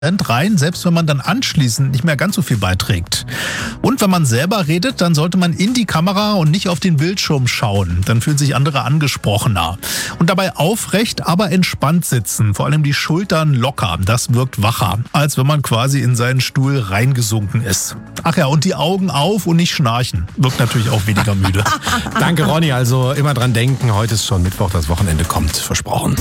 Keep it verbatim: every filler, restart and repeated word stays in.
rein, selbst wenn man dann anschließend nicht mehr ganz so viel beiträgt. Und wenn man selber redet, dann sollte man in die Kamera und nicht auf den Bildschirm schauen. Dann fühlen sich andere angesprochener. Und dabei aufrecht, aber entspannt sitzen. Vor allem die Schultern locker. Das wirkt wacher, als wenn man quasi in seinen Stuhl reingesunken ist. Ach ja, und die Augen auf und nicht schnarchen. Wirkt natürlich auch weniger müde. Danke, Ronny. Also immer dran denken, heute ist schon Mittwoch, das Wochenende kommt. Versprochen.